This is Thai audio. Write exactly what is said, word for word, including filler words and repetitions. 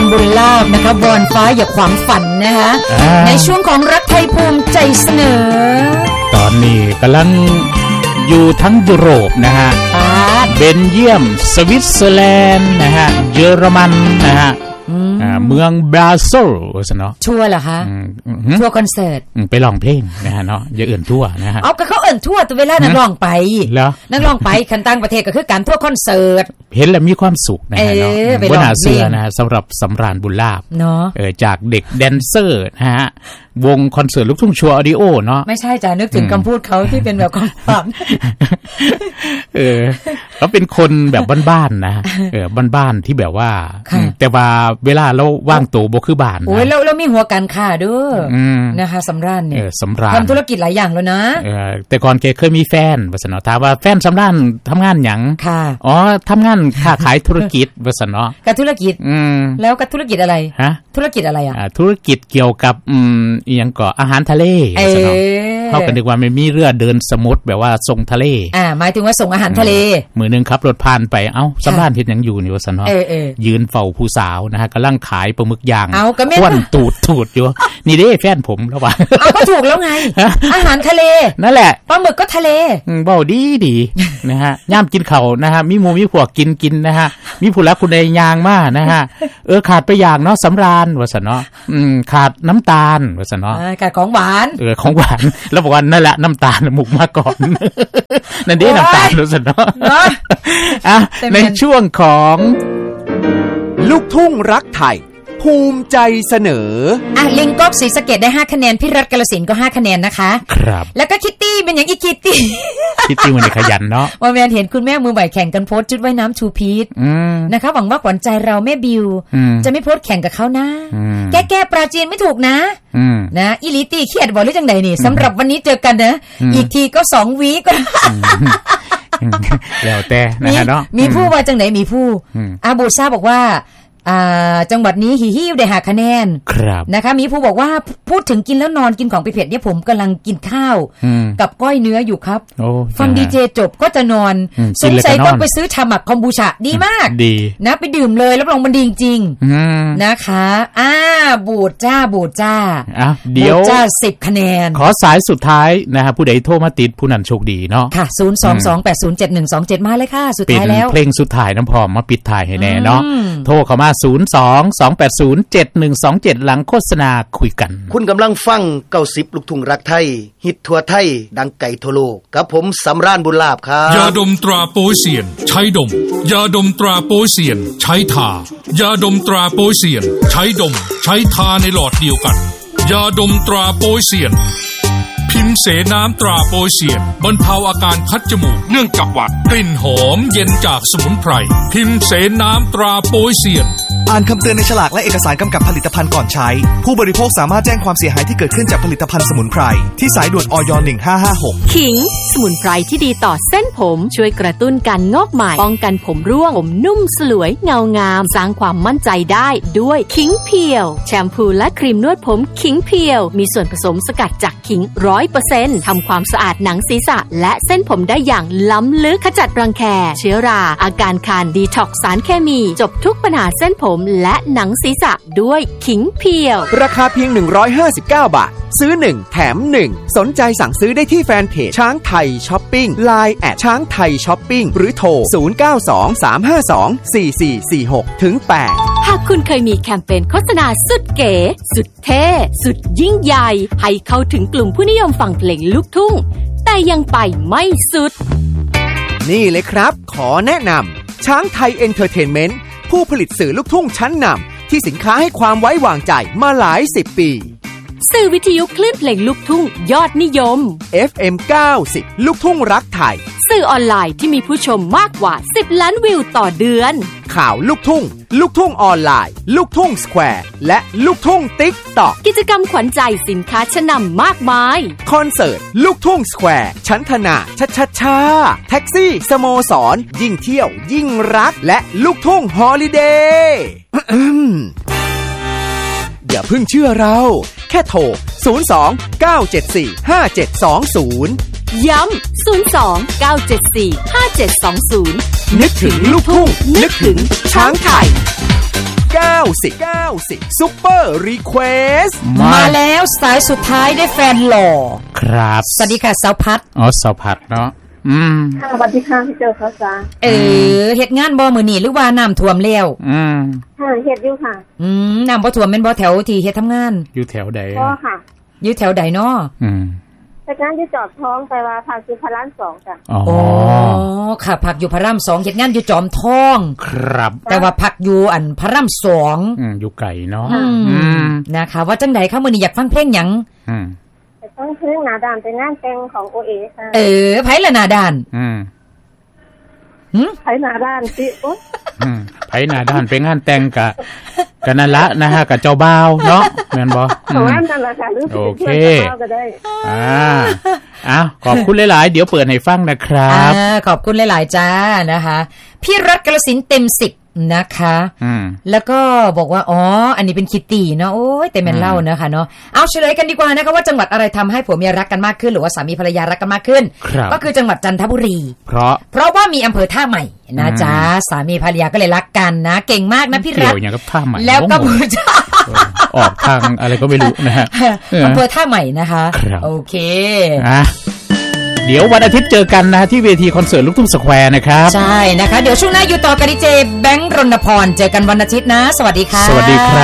ญบุญลาภนะคะบอนฟ้าอย่าขวางฝันนะคะในช่วงของรักไทยภูมิใจเสนอตอนนี้กำลังอยู่ทั้งยุโรปนะฮะเบลเยียมสวิตเซอร์แลนด์นะฮะเยอรมันนะฮะเมืองบราซิลเนาะทัวร์เหรอคะทัวร์คอนเสิร์ตไปร้องเพลงนะฮะเนาะอย่าเอื่นทั่วนะฮะเอาก็เขาเอื่นทั่วตัวเวลานักร้องไปแล้วนักร้องไปคันต่างประเทศก็คือการทัวร์คอนเสิร์ตเห็นแล้วมีความสุขนะฮะเนาะบนหาเสื้อนะฮะสำหรับสำราญบุญลาภเนาะจากเด็กแดนเซอร์นะฮะวงคอนเสิร์ตลูกทุ่งชัวร์ออดิโอเนาะไม่ใช่จ้ะนึกถึงคำพูดเขาที่เป็นแบบความฝันเออเขาเป็นคนแบบบ้านๆนะเออบ้านๆที่แบบว่าแต่ว่าเวลาเราว่างตัวบ่คือบ้านโอ้ยแล้วแล้วมีหัวการค้าด้วยนะคะสำราญเนี่ยเออสำราญทำธุรกิจหลายอย่างแล้วนะเออแต่ก่อนแกเคยมีแฟนว่าซั่นเนาะถามว่าแฟนสำราญทำงานหยังค่ะอ๋อทำงานค้าขายธุรกิจว่าซั่นเนาะกับธุรกิจอืมแล้วกับธุรกิจอะไรฮะธุรกิจอะไรอ่ะธุรกิจเกี่ยวกับอืมอีหยังก็อาหารทะเลว่าซั่นเนาะเฮาก็นึกว่ามันมีเรือเดินสมุทรแบบว่าส่งทะเลอ่าหมายถึงว่าส่งอาหารทะเลมื้อนึงขับรถผ่านไปเอ้าสำราญเฮ็ดหยังอยู่นี่ว่าซั่นเนาะยืนเฝ้าผู้สาวนะฮะกำลังขายปลาหมึกย่างควันตูดตูดอยู่นี่เด้แฟนผมแล้วว่าเอาก็ถูกแล้วไงอาหารทะเลนั่นแหละปลาหมึกก็ทะเลเว้าดีดีนะฮะย่ามกินข้าวนะฮะมีหมู่มีพวกกินกินนะฮะมีผู้รักผู้ใดย่างมานะฮะเออขาดไปอย่างเนาะสำราญว่าซั่นเนาะอืมขาดน้ำตาลว่าซั่นเนาะขาดของหวานเออของหวานแล้วบอกว่านั่นแหละน้ำตาลหมุกมาก่อนนั่นดิน้ำตาลว่าซั่นเนาะอ่ะในช่วงของลูกทุ่งรักไทยภูมิใจเสนออ่ะลิงก๊อกศรีสะเกษได้ห้าคะแนนพี่รัฐกาฬสินธุ์ก็ห้าคะแนนนะคะครับแล้วก็คิตตี้เป็นอย่างอีคิตตี้คิตตี้มันขยันเนาะว่าแม่เห็นคุณแม่มือใหม่แข่งกันโพสชุดว่ายน้ำทูพีทนะคะหวังว่าขวัญใจเราแม่บิวจะไม่โพสแข่งกับเขานะแก้ๆปราจีนไม่ถูกนะนะอีลิตี้เครียดบ่หรือจังไดนี่สำหรับวันนี้เจอกันนะอีกทีก็สองวีก็แล้วแต่นะฮะเนาะมีผู้ว่าจังไหนมีผู้อาบูซ่าบอกว่าอ่าจังหวัดนี้หิหิวได้หาคะแนนครับนะคะมีผู้บอกว่าพูดถึงกินแล้วนอนกินของเผ็ดๆเนี่ยผมกำลังกินข้าวกับก้อยเนื้ออยู่ครับฟังดีเจจบก็จะนอนสงสัยต้องไปซื้อทามักคอมบูชาดีมากดีนะไปดื่มเลยรับรองมันดีจริงๆนะคะอ่าบูดจ้าบูดจ้าอ่ะเดี๋ยวจ้าสิบคะแนนขอสายสุดท้ายนะฮะผู้ใดโทรมาติดผู้นั้นโชคดีเนาะค่ะศูนย์ สอง สอง แปด ศูนย์ เจ็ด หนึ่ง สอง เจ็ดมาเลยค่ะสุดท้ายแล้วเพลงสุดท้ายน้ำพร้อมมาปิดท้ายให้แน่เนาะโทรเข้ามาศูนย์ สอง สอง แปด ศูนย์ เจ็ด หนึ่ง สอง เจ็ดหลังโฆษณาคุยกันคุณกำลังฟังเก้าสิบลูกทุ่งรักไทยฮิตทั่วไทยดังไก่ทั่วโลกกับผมสำราญบุญลาภครับยาดมตราโปเซียนใช้ดมยาดมตราโปเซียนใช้ทายาดมตราโปเซียนใช้ดมใช้ทาในหลอดเดียวกันยาดมตราโปเซียนพิมพ์เสน้ำตราโปเซียนบรรเทาอาการคัดจมูกเนื่องจากหวัดกลิ่นหอมเย็นจากสมุนไพรพิมพ์เสน้ำตราโปเซียนอ่านคำเตือนในฉลากและเอกสารกำกับผลิตภัณฑ์ก่อนใช้ผู้บริโภคสามารถแจ้งความเสียหายที่เกิดขึ้นจากผลิตภัณฑ์สมุนไพรที่สายด่วนอยหนึ่งห้าห้าหกขิงสมุนไพรที่ดีต่อเส้นผมช่วยกระตุ้นการงอกใหม่ป้องกันผมร่วงผมนุ่มสลวยเงางามสร้างความมั่นใจได้ด้วยขิงเพียวแชมพูและครีมนวดผมขิงเพียวมีส่วนผสมสกัดจากขิง ร้อยเปอร์เซ็นต์ ทำความสะอาดหนังศีรษะและเส้นผมได้อย่างล้ำลึกขจัดรังแคเชื้อราอาการคันดีท็อกซ์สารเคมีจบทุกปัญหาเส้นผมและหนังศีรษะด้วยขิงเพียวราคาเพียงหนึ่งร้อยห้าสิบเก้าบาทซื้อหนึ่งแถมหนึ่งสนใจสั่งซื้อได้ที่แฟนเพจช้างไทยช้อปปิ้ง ไลน์ แอท ช้างไทยช้อปปิ้งหรือโทรศูนย์ เก้า สอง สาม ห้า สอง สี่ สี่ สี่ หก ถึง แปดหากคุณเคยมีแคมเปญโฆษณาสุดเก๋สุดเท่สุดยิ่งใหญ่ให้เข้าถึงกลุ่มผู้นิยมฟังเพลงลูกทุ่งแต่ยังไปไม่สุดนี่เลยครับขอแนะนำช้างไทยเอนเตอร์เทนเมนต์ผู้ผลิตสื่อลูกทุ่งชั้นนำที่สินค้าให้ความไว้วางใจมาหลายสิบปีสื่อวิทยุคลื่นเพลงลูกทุ่งยอดนิยมเอฟ เอ็ม เก้าสิบ ลูกทุ่งรักไทยสื่อออนไลน์ที่มีผู้ชมมากกว่าสิบล้านวิวต่อเดือนข่าวลูกทุ่งลูกทุ่งออนไลน์ลูกทุ่งสแควร์และลูกทุ่งติ๊กต็อกกิจกรรมขวัญใจสินค้าชั้นนำมากมายคอนเสิร์ตลูกทุ่งสแควร์ชั้นธนาชัชชาแท็กซี่สโมสรยิ่งเที่ยวยิ่งรักและลูกทุ่งฮอลิเดย์อย่าเพิ่งเชื่อเราแค่โทรศูนย์ สอง เก้า เจ็ด สี่ ห้า เจ็ด สอง ศูนย์ย้ำศูนย์ สอง เก้า เจ็ด สี่ ห้า เจ็ด สอง ศูนย์นึกถึงลูกทุ่งนึกถึงช้างไทยเก้าสิบ เก้าสิบ Super Request มาแล้วสายสุดท้ายได้แฟนหล่อครับสวัสดีค่ะสาวพัดอ๋อสาวพัดเนาะอืมค่ะสวัสดีค่ะพี่เจอเขาจ้าเออเฮ็ดงานบ่มื้อนี้หรือว่าน้ำท่วมแล้วอืมค่ะเฮ็ดอยู่ค่ะอืมน้ำบ่ท่วมแม่นบ่แถวที่เฮ็ดทำงานอยู่แถวใดก็ค่ะอยู่แถวใดเนาะอืมแต่งานที่จอดท้องไปว่าพักอยู่พระรามสองจ้ะอ๋อค่ะพักอยู่พระรามสองเฮ็ดงานอยู่จอมทองครับแต่ว่าพักอยู่อันพระรามสองอืมอยู่ไกลเนาะอืมนะคะว่าจังได๋คะมื้อนี้อยากฟังเพลงหยังอืมไปฟังเพลงหน้าด้านเป็นงานแต่งของ โอ เอ ค่ะเออไผละหน้าด้านอืมหึไผหน้าด้านสิโอ๊ยอืมไผหน้าด้านไปงานแต่งกะกะนั่นละนะฮะกะเจ้าบ่าวเนาะแม่นบ่ของงานนั่นล่ะค่ะหรือสิเป็นเพื่อนเจ้าก็ได้อ่าอ้าวขอบคุณหลายๆเดี๋ยวเปิดให้ฟังนะครับอ่าขอบคุณหลายๆจ้านะคะพี่รัตกาฬสินธุ์เต็มสิบนะคะอืมแล้วก็บอกว่าอ๋ออันนี้เป็นคิตตี้เนาะโอ้ยแต่แม่นเล่านะคะเนาะเอาเฉลยกันดีกว่านะคะว่าจังหวัดอะไรทำให้ผัวเมียรักกันมากขึ้นหรือว่าสามีภรรยารักกันมากขึ้นก็คือจังหวัดจันทบุรีเพราะเพราะว่ามีอำเภอท่าใหม่นะจ๊ะสามีภรรยาก็เลยรักกันนะเก่งมากนะพี่รัตแล้วก็มือจ้าออกทางอะไรก็ไม่รู้นะฮะอำเภอท่าใหม่นะคะโอเคอ่ะเดี๋ยววันอาทิตย์เจอกันนะที่เวทีคอนเสิร์ตลูกทุ่งสแควร์นะครับใช่นะคะเดี๋ยวช่วงหน้าอยู่ต่อกับดีเจแบงค์รณพรเจอกันวันอาทิตย์นะสวัสดีค่ะสวัสดีครับ